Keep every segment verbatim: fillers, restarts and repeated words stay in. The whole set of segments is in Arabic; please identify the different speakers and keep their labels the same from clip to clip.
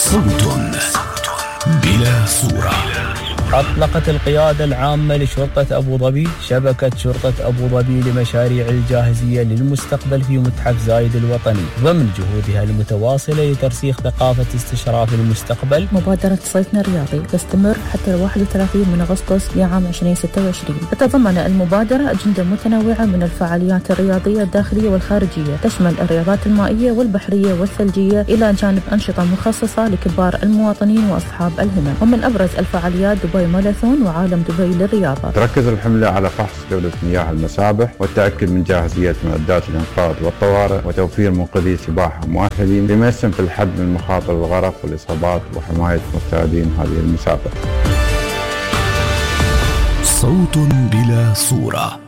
Speaker 1: صوت بلا صورة.
Speaker 2: أطلقت القيادة العامة لشرطة أبو ظبي شبكة شرطة أبو ظبي لمشاريع الجاهزية للمستقبل في متحف زايد الوطني ضمن جهودها المتواصلة لترسيخ ثقافة استشراف المستقبل.
Speaker 3: مبادرة صيفنا الرياضي تستمر حتى واحد وثلاثين من أغسطس لعام ألفين وستة وعشرين. تتضمن المبادرة أجندة متنوعة من الفعاليات الرياضية الداخلية والخارجية، تشمل الرياضات المائية والبحرية والثلجية إلى جانب أنشطة مخصصة لكبار المواطنين وأصحاب الهمم. ومن أبرز الفعاليات دبي ماراثون وعالم دبي للرياضة.
Speaker 4: تركز الحملة على فحص جودة مياه المسابح والتأكد من جاهزية معدات الإنقاذ والطوارئ وتوفير منقذي سباحة مؤهلين بما يسهم في الحد من مخاطر الغرق والإصابات وحماية مبتعدين هذه المسابقة.
Speaker 1: صوت بلا صورة.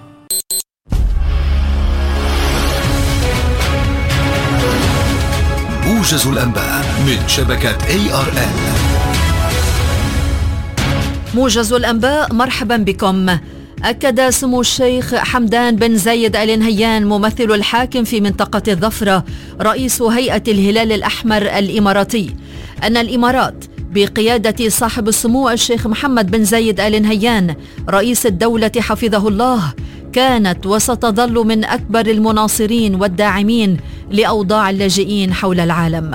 Speaker 1: موجز الأنباء من شبكة إيه آر إل.
Speaker 5: موجز الأنباء، مرحبا بكم. أكد سمو الشيخ حمدان بن زايد آل نهيان ممثل الحاكم في منطقة الظفرة رئيس هيئة الهلال الأحمر الإماراتي أن الإمارات بقيادة صاحب السمو الشيخ محمد بن زايد آل نهيان رئيس الدولة حفظه الله كانت وستظل من أكبر المناصرين والداعمين لأوضاع اللاجئين حول العالم.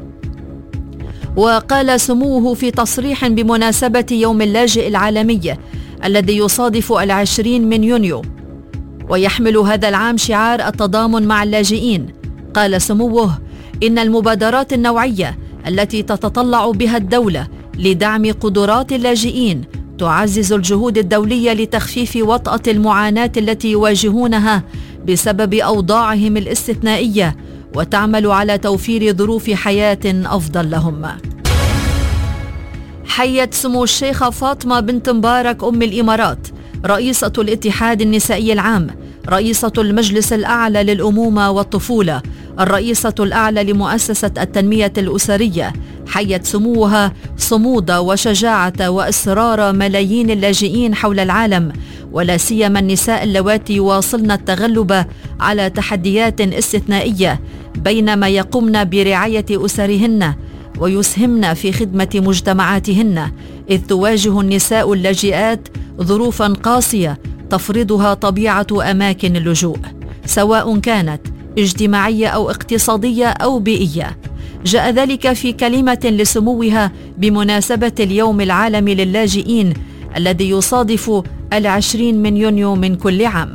Speaker 5: وقال سموه في تصريح بمناسبة يوم اللاجئ العالمي الذي يصادف العشرين من يونيو ويحمل هذا العام شعار التضامن مع اللاجئين، قال سموه إن المبادرات النوعية التي تتطلع بها الدولة لدعم قدرات اللاجئين تعزز الجهود الدولية لتخفيف وطأة المعاناة التي يواجهونها بسبب أوضاعهم الاستثنائية وتعمل على توفير ظروف حياة أفضل لهم. حيت سمو الشيخة فاطمة بنت مبارك أم الإمارات رئيسة الاتحاد النسائي العام، رئيسة المجلس الأعلى للأمومة والطفولة، الرئيسة الأعلى لمؤسسة التنمية الأسرية، حيت سموها صمود وشجاعة وإصرار ملايين اللاجئين حول العالم، ولا سيما النساء اللواتي يواصلن التغلب على تحديات استثنائية بينما يقمن برعاية أسرهن ويسهمن في خدمة مجتمعاتهن، إذ تواجه النساء اللاجئات ظروفا قاسية تفرضها طبيعة أماكن اللجوء سواء كانت اجتماعية أو اقتصادية أو بيئية. جاء ذلك في كلمة لسموها بمناسبة اليوم العالمي للاجئين الذي يصادف العشرين من يونيو من كل عام.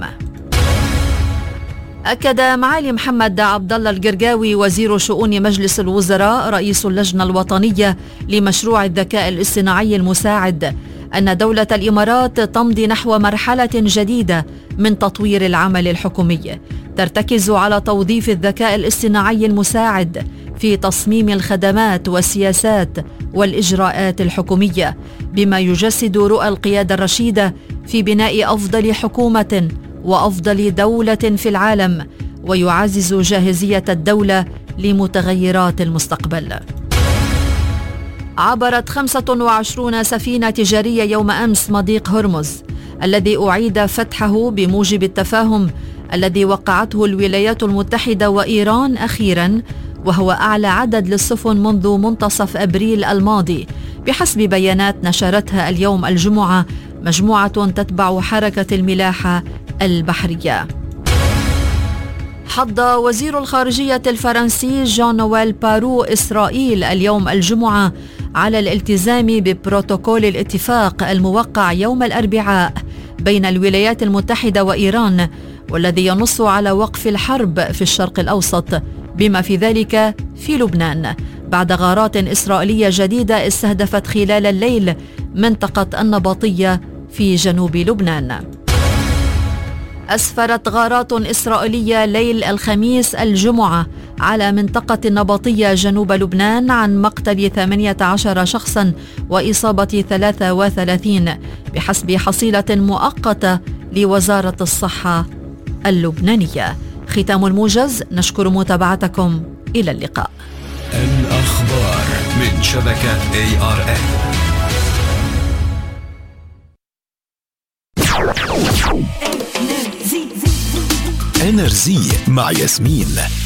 Speaker 5: أكد معالي محمد عبد الله القرقاوي وزير شؤون مجلس الوزراء رئيس اللجنة الوطنية لمشروع الذكاء الاصطناعي المساعد أن دولة الإمارات تمضي نحو مرحلة جديدة من تطوير العمل الحكومي ترتكز على توظيف الذكاء الاصطناعي المساعد في تصميم الخدمات والسياسات والإجراءات الحكومية، بما يجسد رؤى القيادة الرشيدة في بناء أفضل حكومة وأفضل دولة في العالم، ويعزز جاهزية الدولة لمتغيرات المستقبل. عبرت خمسة وعشرين سفينة تجارية يوم أمس مضيق هرمز الذي أعيد فتحه بموجب التفاهم الذي وقعته الولايات المتحدة وإيران أخيراً، وهو أعلى عدد للسفن منذ منتصف أبريل الماضي بحسب بيانات نشرتها اليوم الجمعة مجموعة تتبع حركة الملاحة البحرية. حض وزير الخارجية الفرنسي جان نويل بارو إسرائيل اليوم الجمعة على الالتزام ببروتوكول الاتفاق الموقع يوم الأربعاء بين الولايات المتحدة وإيران، والذي ينص على وقف الحرب في الشرق الأوسط بما في ذلك في لبنان بعد غارات إسرائيلية جديدة استهدفت خلال الليل منطقة النباطية في جنوب لبنان. أسفرت غارات إسرائيلية ليل الخميس الجمعة على منطقة النباطية جنوب لبنان عن مقتل ثمانية عشر شخصا وإصابة ثلاثة وثلاثين بحسب حصيلة مؤقتة لوزارة الصحة اللبنانية. ختام الموجز، نشكر متابعتكم، إلى اللقاء.
Speaker 1: الأخبار من شبكة إيه آر إل. إنرزي مع ياسمين.